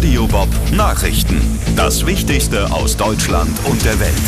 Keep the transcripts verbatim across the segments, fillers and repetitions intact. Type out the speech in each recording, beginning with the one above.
Radio Bob Nachrichten. Das Wichtigste aus Deutschland und der Welt.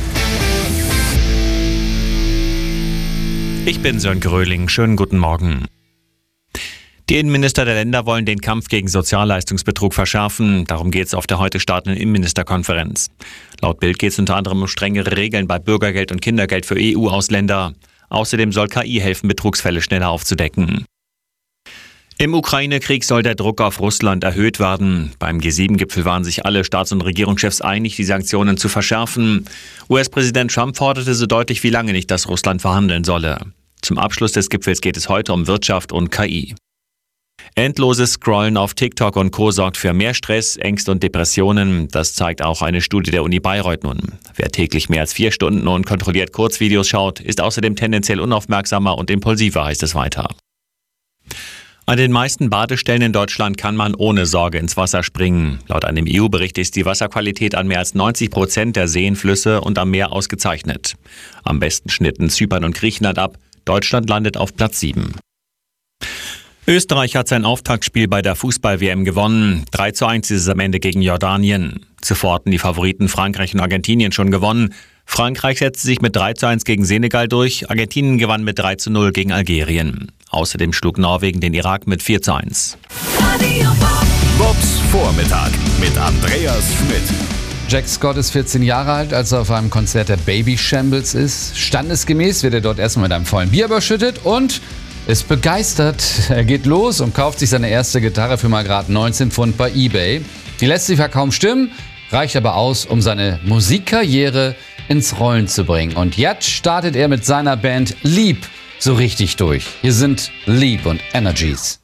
Ich bin Sören Gröling. Schönen guten Morgen. Die Innenminister der Länder wollen den Kampf gegen Sozialleistungsbetrug verschärfen. Darum geht es auf der heute startenden Innenministerkonferenz. Laut Bild geht es unter anderem um strengere Regeln bei Bürgergeld und Kindergeld für E U-Ausländer. Außerdem soll K I helfen, Betrugsfälle schneller aufzudecken. Im Ukraine-Krieg soll der Druck auf Russland erhöht werden. Beim G sieben Gipfel waren sich alle Staats- und Regierungschefs einig, die Sanktionen zu verschärfen. U S-Präsident Trump forderte so deutlich wie lange nicht, dass Russland verhandeln solle. Zum Abschluss des Gipfels geht es heute um Wirtschaft und K I. Endloses Scrollen auf TikTok und Co. sorgt für mehr Stress, Ängste und Depressionen. Das zeigt auch eine Studie der Uni Bayreuth nun. Wer täglich mehr als vier Stunden unkontrolliert Kurzvideos schaut, ist außerdem tendenziell unaufmerksamer und impulsiver, heißt es weiter. An den meisten Badestellen in Deutschland kann man ohne Sorge ins Wasser springen. Laut einem E U-Bericht ist die Wasserqualität an mehr als neunzig Prozent der Seen, Flüsse und am Meer ausgezeichnet. Am besten schnitten Zypern und Griechenland ab. Deutschland landet auf Platz sieben. Österreich hat sein Auftaktspiel bei der Fußball-W M gewonnen. drei zu eins ist es am Ende gegen Jordanien. Zuvor hatten die Favoriten Frankreich und Argentinien schon gewonnen. Frankreich setzte sich mit drei zu eins gegen Senegal durch. Argentinien gewann mit drei zu null gegen Algerien. Außerdem schlug Norwegen den Irak mit vier zu eins. Bobs Vormittag mit Andreas Schmidt. Jack Scott ist vierzehn Jahre alt, als er auf einem Konzert der Baby Shambles ist. Standesgemäß wird er dort erstmal mit einem vollen Bier überschüttet und ist begeistert. Er geht los und kauft sich seine erste Gitarre für mal gerade neunzehn Pfund bei eBay. Die lässt sich ja kaum stimmen, reicht aber aus, um seine Musikkarriere ins Rollen zu bringen. Und jetzt startet er mit seiner Band Leap so richtig durch. Hier sind Leap und Energies.